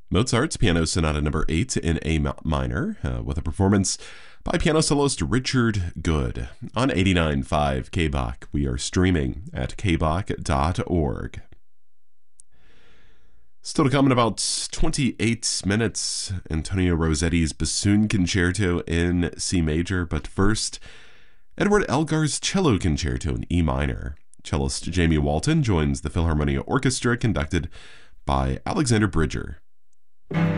Mozart's Piano Sonata Number 8 in A minor, with a performance by piano soloist Richard Good on 89.5 KBach. We are streaming at kbach.org. Still to come in about 28 minutes, Antonio Rossetti's Bassoon Concerto in C major, but first, Edward Elgar's Cello Concerto in E minor. Cellist Jamie Walton joins the Philharmonia Orchestra, conducted by Alexander Bridger.